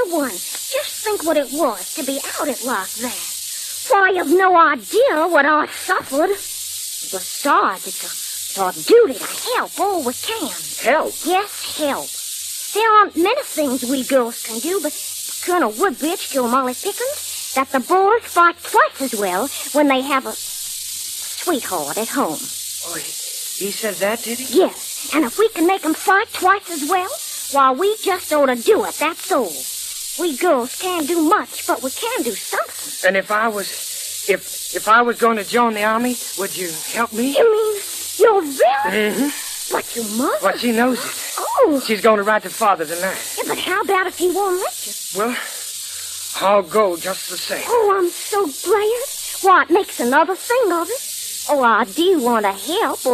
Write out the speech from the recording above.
one. Just think what it was to be outed like that. Why, you've no idea what I suffered. Besides, it's our duty to help all we can. Help? Yes, help. There aren't many things we girls can do, but Colonel Woodbridge told Molly Pickens that the boys fight twice as well when they have a sweetheart at home. Oh, he said that, did he? Yes, and if we can make them fight twice as well, why, we just ought to do it, that's all. We girls can't do much, but we can do something. And if I was going to join the army, would you help me? You mean you're really? Mm-hmm. But your mother? Well, she knows it. Oh. She's going to write to Father tonight. Yeah, but how about if he won't let you? Well, I'll go just the same. Oh, I'm so glad. Why, it makes another thing of it. Oh, I do want to help.